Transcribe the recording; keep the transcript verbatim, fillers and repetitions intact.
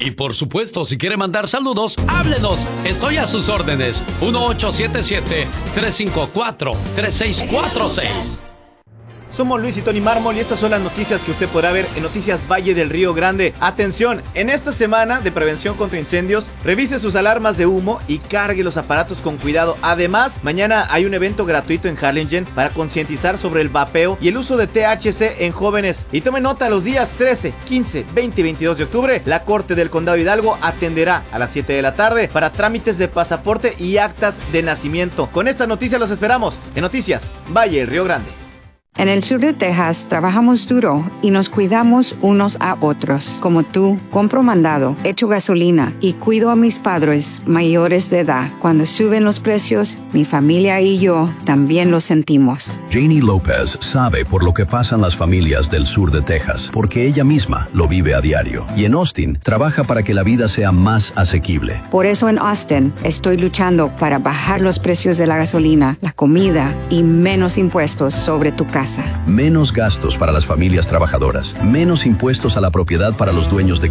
Y por supuesto, si quiere mandar saludos, háblenos. Estoy a sus órdenes. uno ocho siete siete, tres cinco cuatro, tres seis cuatro seis. Somos Luis y Tony Mármol y estas son las noticias que usted podrá ver en Noticias Valle del Río Grande. Atención, en esta semana de prevención contra incendios, revise sus alarmas de humo y cargue los aparatos con cuidado. Además, mañana hay un evento gratuito en Harlingen para concientizar sobre el vapeo y el uso de T H C en jóvenes. Y tome nota, los días trece, quince, veinte y veintidós de octubre, la Corte del Condado Hidalgo atenderá a las siete de la tarde para trámites de pasaporte y actas de nacimiento. Con estas noticias los esperamos en Noticias Valle del Río Grande. En el sur de Texas trabajamos duro y nos cuidamos unos a otros. Como tú, compro mandado, echo gasolina y cuido a mis padres mayores de edad. Cuando suben los precios, mi familia y yo también lo sentimos. Janie López sabe por lo que pasan las familias del sur de Texas, porque ella misma lo vive a diario. Y en Austin, trabaja para que la vida sea más asequible. Por eso en Austin estoy luchando para bajar los precios de la gasolina, la comida y menos impuestos sobre tu casa. Menos gastos para las familias trabajadoras, menos impuestos a la propiedad para los dueños de